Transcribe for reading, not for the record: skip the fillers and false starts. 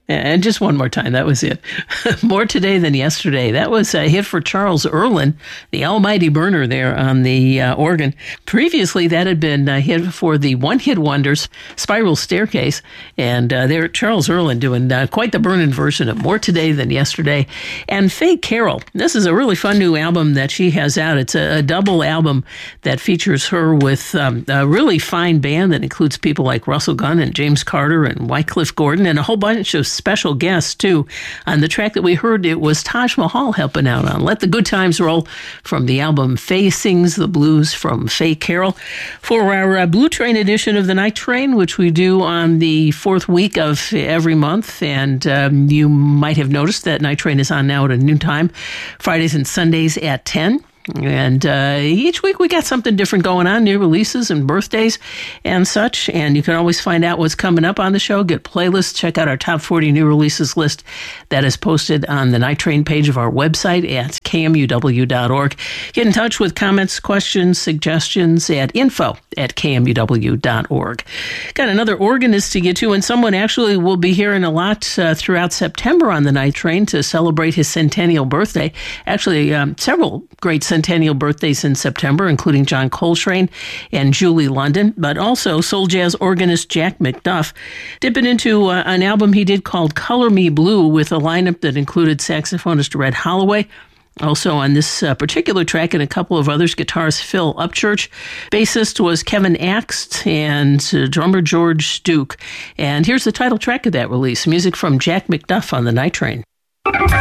And just one more time, that was it. More Today Than Yesterday. That was a hit for Charles Earland, the almighty burner there on the organ. Previously, that had been a hit for the one-hit wonders, Spiral Staircase. And there, Charles Earland doing quite the burning version of More Today Than Yesterday. And Faye Carroll. This is a really fun new album that she has out. It's a double album that features her with a really fine band that includes people like Russell Gunn and James Carter and Wycliffe Gordon and a whole bunch of special guests, too. On the track that we heard, it was Taj Mahal helping out on Let the Good Times Roll from the album Faye Sings the Blues from Faye Carroll. For our Blue Train edition of the Night Train, which we do on the fourth week of every month, and you might have noticed that Night Train is on now at a new time, Fridays and Sundays at 10. And each week we got something different going on, new releases and birthdays and such. And you can always find out what's coming up on the show, get playlists, check out our top 40 new releases list that is posted on the Night Train page of our website at kmuw.org. Get in touch with comments, questions, suggestions at info@kmuw.org. Got another organist to get to, and someone actually will be hearing a lot throughout September on the Night Train to celebrate his centennial birthday. Actually, several great centennial birthdays in September, including John Coltrane and Julie London, but also soul jazz organist Jack McDuff, dipping into an album he did called Color Me Blue with a lineup that included saxophonist Red Holloway. Also on this particular track and a couple of others, guitarist Phil Upchurch. Bassist was Kevin Axt and drummer George Duke. And here's the title track of that release, music from Jack McDuff on the Night Train.